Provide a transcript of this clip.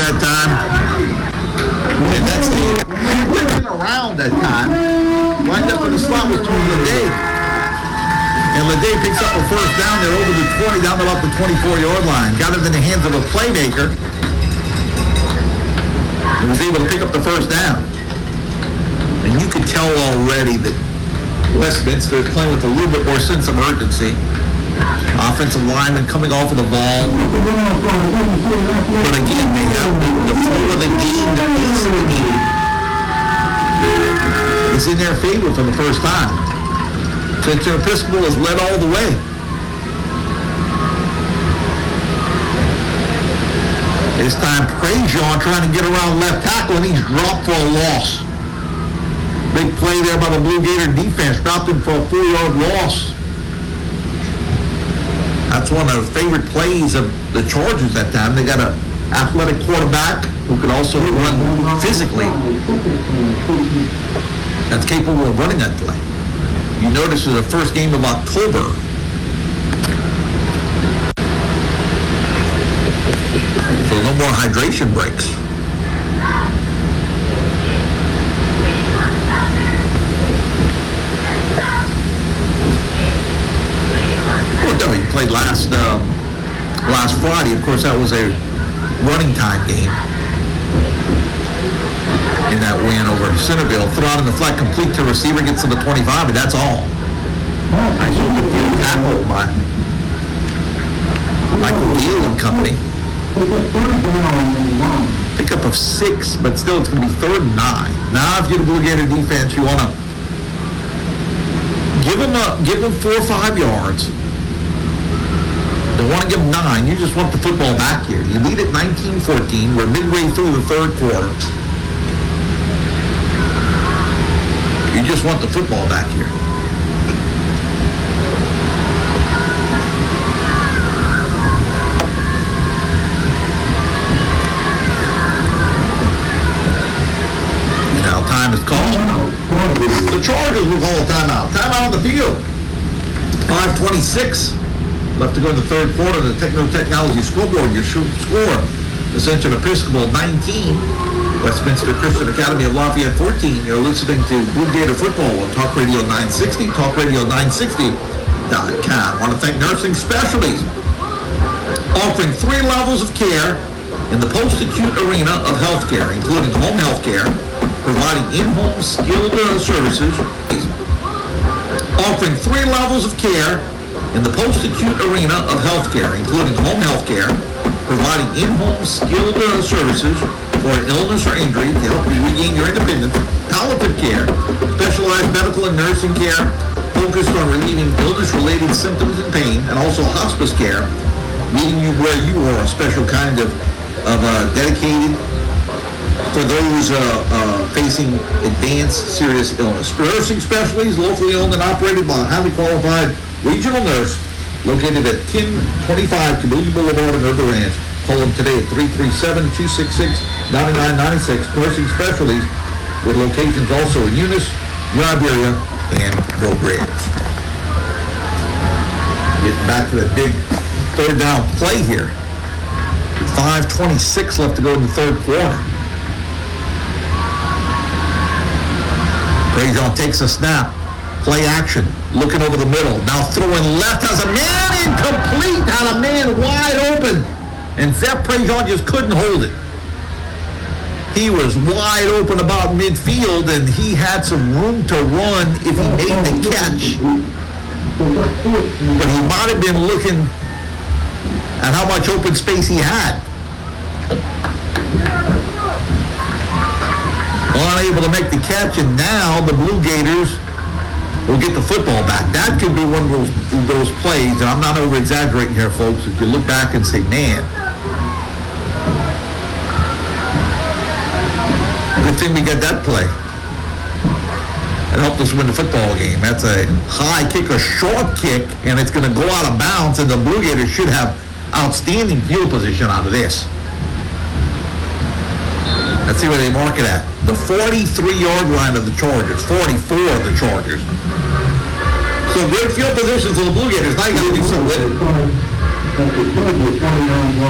that time. And that's the around that time. Lined up in the slot was Tony Lede. And Lede picks up a first down there over the 20, down about the 24-yard line. Got it in the hands of a playmaker. And was able to pick up the first down. And you could tell already that Westminster is playing with a little bit more sense of urgency. Offensive lineman coming off of the ball. But again, they have the flow of the game that they need. It's in their favor for the first time. Central Episcopal has led all the way. This time, Prejean trying to get around left tackle, and he's dropped for a loss. Big play there by the Blue Gator defense. Dropped him for a 4-yard loss. That's one of the favorite plays of the Chargers that time. They got an athletic quarterback who could also run physically. That's capable of running that play. You notice it's the first game of October. So no more hydration breaks. He played last Friday. Of course, that was a running time game in that win over Centerville. Throw out in the flat, complete to receiver, gets to the 25, and that's all. Nice open field tackle by Michael Deal and company. Pickup of 6, but still it's going to be 3rd and 9. Now, if you're the Blue Gator defense, you want to give them 4 or 5 yards. Don't want to give them 9. You just want the football back here. You lead at 19-14. We're midway through the 3rd quarter. You just want the football back here. Now time is called. The Chargers will call a timeout. Timeout on the field. 5:26. Left to go in the 3rd quarter. The Technology scoreboard, your score. Ascension Episcopal 19. Westminster Christian Academy of Lafayette 14. You're listening to Blue Gator Football on Talk Radio 960, talkradio960.com. I want to thank Nursing Specialties, offering 3 levels of care in the post-acute arena of healthcare, including home health care, providing in-home skilled services, offering 3 levels of care in the post-acute arena of healthcare, including home health care, providing in-home skilled services for an illness or injury to help you regain your independence, palliative care, specialized medical and nursing care focused on relieving illness-related symptoms and pain, and also hospice care, meeting you where you are, a special kind of dedicated for those facing advanced serious illness. Nursing Specialties, locally owned and operated by a highly qualified regional nurse located at 1025 Camellia Boulevard in Urban Ranch. Call them today at 337-266-9996. Nursing Specialties with locations also in Eunice, New Iberia, and Rio Grande. Getting back to that big 3rd down play here. 5:26 left to go in the 3rd quarter. Prejean takes a snap. Play action, looking over the middle. Now throwing left, has a man incomplete, had a man wide open. And Zep Prejean just couldn't hold it. He was wide open about midfield, and he had some room to run if he made the catch. But he might have been looking at how much open space he had. Unable to make the catch, and now the Blue Gators will get the football back. That could be one of those plays, and I'm not over-exaggerating here, folks, if you look back and say, man, good thing we got that play. It helped us win the football game. That's a high kick, a short kick, and it's going to go out of bounds, and the Blue Gators should have outstanding field position out of this. Let's see where they mark it at. The 43-yard line of the Chargers, 44 of the Chargers. So good field position for the Blue Gators. Now you got to do something with it.